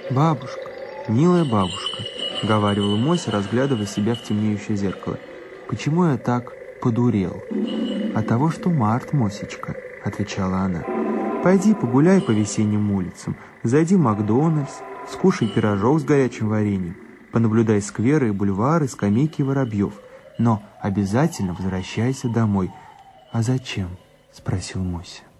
«Бабушка, милая бабушка», — говаривала Мося, разглядывая себя в темнеющее зеркало, — «почему я так подурел?» «От того, что март, Мосечка», — отвечала она. «Пойди погуляй по весенним улицам, зайди в Макдональдс, скушай пирожок с горячим вареньем, понаблюдай скверы и бульвары, скамейки и воробьев, но обязательно возвращайся домой». «А зачем?» — спросил Мося.